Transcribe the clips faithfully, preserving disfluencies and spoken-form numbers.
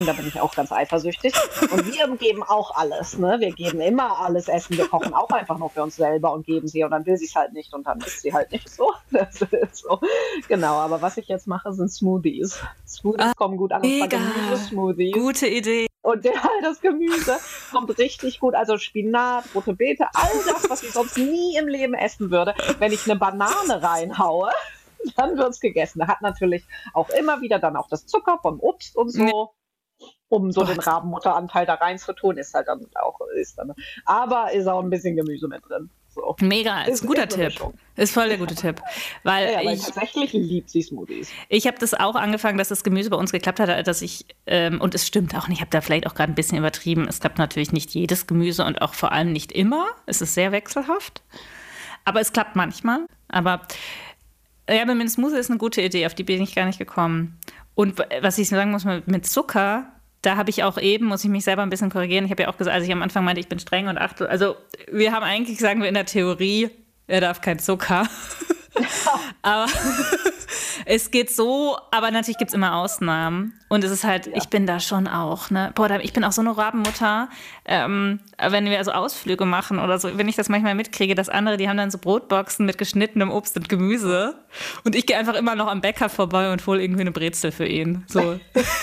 Da bin ich auch ganz eifersüchtig. Und wir geben auch alles, ne? Wir geben immer alles Essen. Wir kochen auch einfach nur für uns selber und geben sie. Und dann will sie es halt nicht und dann isst sie halt nicht so. Das ist so. Genau, aber was ich jetzt mache, sind Smoothies. Smoothies Ah, kommen gut an. Und zwar mega. Gemüse-Smoothies. Gute Idee. Und ja, das Gemüse kommt richtig gut. Also Spinat, rote Beete, all das, was ich sonst nie im Leben essen würde. Wenn ich eine Banane reinhaue, dann wird's gegessen. Da hat natürlich auch immer wieder dann auch das Zucker vom Obst und so. Um so Gott. den Rabenmutteranteil da reinzutun, ist halt dann auch, ist dann, aber ist auch ein bisschen Gemüse mit drin. So. Mega, ist ein guter ist eine Tipp. Mischung. Ist voll der gute Tipp. Weil Ja, ja, weil ich, tatsächlich liebt sie Smoothies. ich habe das auch angefangen, dass das Gemüse bei uns geklappt hat, dass ich, ähm, und es stimmt auch nicht, ich habe da vielleicht auch gerade ein bisschen übertrieben. Es klappt natürlich nicht jedes Gemüse und auch vor allem nicht immer. Es ist sehr wechselhaft. Aber es klappt manchmal. Aber ja, aber mit dem Smoothie ist eine gute Idee, auf die bin ich gar nicht gekommen. Und was ich sagen muss, mit Zucker, da habe ich auch eben, muss ich mich selber ein bisschen korrigieren. Ich habe ja auch gesagt, als ich am Anfang meinte, ich bin streng und achte. Also wir haben eigentlich, sagen wir in der Theorie, er darf kein Zucker. Aber es geht so, aber natürlich gibt es immer Ausnahmen. Und es ist halt, ja. ich bin da schon auch, ne? Boah, ich bin auch so eine Rabenmutter. Ähm, wenn wir also Ausflüge machen oder so, wenn ich das manchmal mitkriege, dass andere, die haben dann so Brotboxen mit geschnittenem Obst und Gemüse. Und ich gehe einfach immer noch am Bäcker vorbei und hole irgendwie eine Brezel für ihn. So.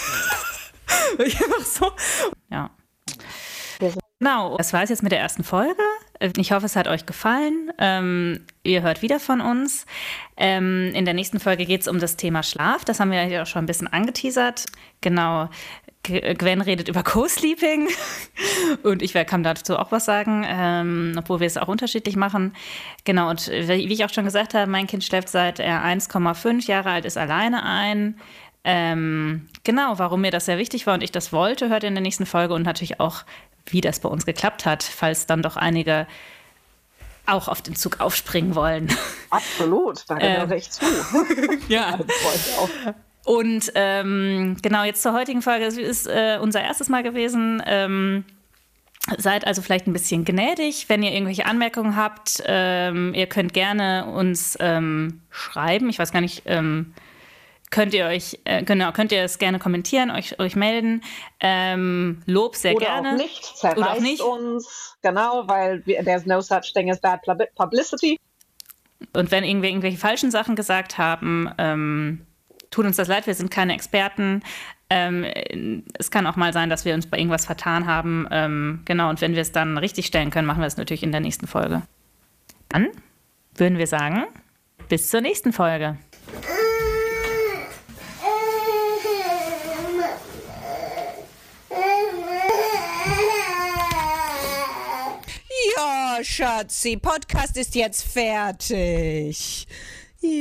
Ich einfach so. Ja. Genau, das war es jetzt mit der ersten Folge. Ich hoffe, es hat euch gefallen. Ähm, ihr hört wieder von uns. Ähm, in der nächsten Folge geht es um das Thema Schlaf. Das haben wir ja auch schon ein bisschen angeteasert. Genau. Gwen redet über Co-Sleeping und ich kann dazu auch was sagen, ähm, obwohl wir es auch unterschiedlich machen. Genau, und wie ich auch schon gesagt habe, mein Kind schläft seit er eins Komma fünf Jahre alt ist alleine ein. Ähm, genau, warum mir das sehr wichtig war und ich das wollte, hört ihr in der nächsten Folge und natürlich auch, wie das bei uns geklappt hat, falls dann doch einige auch auf den Zug aufspringen wollen. Absolut, da äh, gehört recht zu. Ja. Und ähm, genau, jetzt zur heutigen Folge, es ist äh, unser erstes Mal gewesen. Ähm, seid also vielleicht ein bisschen gnädig, wenn ihr irgendwelche Anmerkungen habt. Ähm, ihr könnt gerne uns ähm, schreiben. Ich weiß gar nicht, ähm, könnt ihr euch, äh, genau, könnt ihr es gerne kommentieren, euch, euch melden. Ähm, Lob sehr Oder gerne. Auch nicht, zerreißt Oder auch nicht. uns. Genau, weil there's no such thing as bad publicity. Und wenn irgendwer irgendwelche falschen Sachen gesagt haben, ähm, tut uns das leid, wir sind keine Experten. Ähm, es kann auch mal sein, dass wir uns bei irgendwas vertan haben. Ähm, genau, und wenn wir es dann richtig stellen können, machen wir es natürlich in der nächsten Folge. Dann würden wir sagen, bis zur nächsten Folge. Ja, Schatzi, Podcast ist jetzt fertig.